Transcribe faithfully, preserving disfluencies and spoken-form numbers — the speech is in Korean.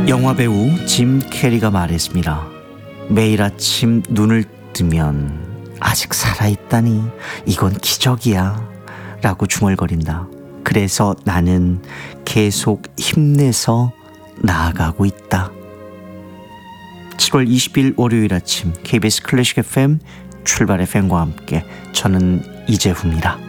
영화배우 짐 캐리가 말했습니다. 매일 아침 눈을 뜨면 아직 살아있다니 이건 기적이야 라고 중얼거린다. 그래서 나는 계속 힘내서 나아가고 있다. 칠월 이십일 월요일 아침 케이비에스 클래식 에프엠 출발 에프엠과 함께 저는 이재훈입니다.